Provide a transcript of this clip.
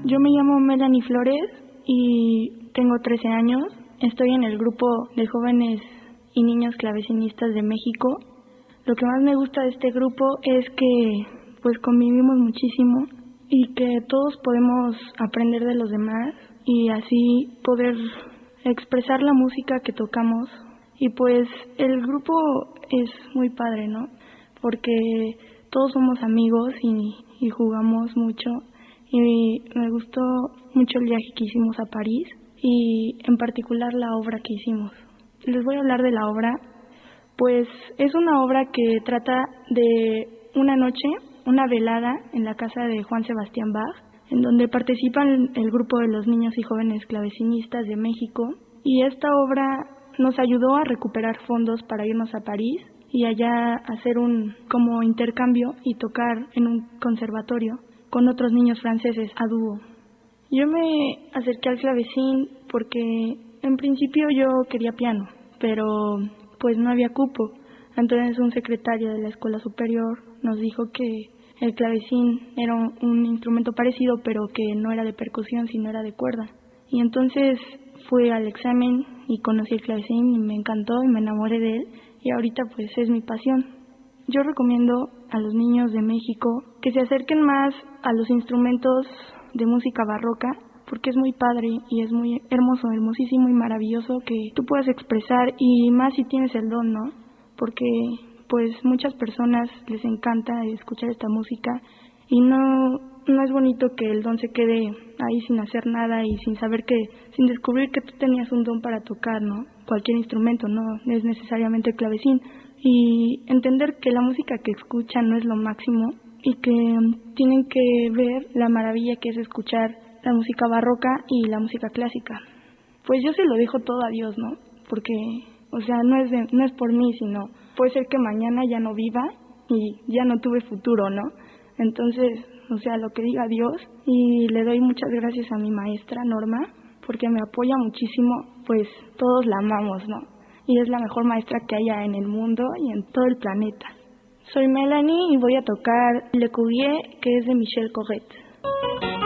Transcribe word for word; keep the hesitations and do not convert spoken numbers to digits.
Yo me llamo Melanie Flores y tengo trece años. Estoy en el grupo de jóvenes y niños clavecinistas de México. Lo que más me gusta de este grupo es que pues convivimos muchísimo y que todos podemos aprender de los demás y así poder expresar la música que tocamos. Y pues el grupo es muy padre, ¿no? Porque todos somos amigos y, y jugamos mucho. Y me gustó mucho el viaje que hicimos a París y en particular la obra que hicimos. Les voy a hablar de la obra, pues es una obra que trata de una noche, una velada en la casa de Juan Sebastián Bach, en donde participan el grupo de los niños y jóvenes clavecinistas de México. Y esta obra nos ayudó a recuperar fondos para irnos a París y allá hacer un como intercambio y tocar en un conservatorio con otros niños franceses a dúo. Yo me acerqué al clavecín porque en principio yo quería piano, pero pues no había cupo. Entonces un secretario de la escuela superior nos dijo que el clavecín era un, un instrumento parecido, pero que no era de percusión, sino era de cuerda. Y entonces fui al examen y conocí el clavecín y me encantó y me enamoré de él y ahorita pues es mi pasión. Yo recomiendo a los niños de México que se acerquen más a los instrumentos de música barroca porque es muy padre y es muy hermoso, hermosísimo y maravilloso que tú puedas expresar y más si tienes el don, ¿no? Porque pues muchas personas les encanta escuchar esta música y no, no es bonito que el don se quede ahí sin hacer nada y sin saber que, sin descubrir que tú tenías un don para tocar, ¿no? Cualquier instrumento, no es necesariamente el clavecín. Y entender que la música que escuchan no es lo máximo y que tienen que ver la maravilla que es escuchar la música barroca y la música clásica. Pues yo se lo dejo todo a Dios, ¿no? Porque, o sea, no es de, no es por mí, sino puede ser que mañana ya no viva y ya no tuve futuro, ¿no? Entonces, o sea, lo que diga Dios, y le doy muchas gracias a mi maestra Norma porque me apoya muchísimo, pues todos la amamos, ¿no? Y es la mejor maestra que haya en el mundo y en todo el planeta. Soy Melanie y voy a tocar Le Cuvier, que es de Michel Corrette.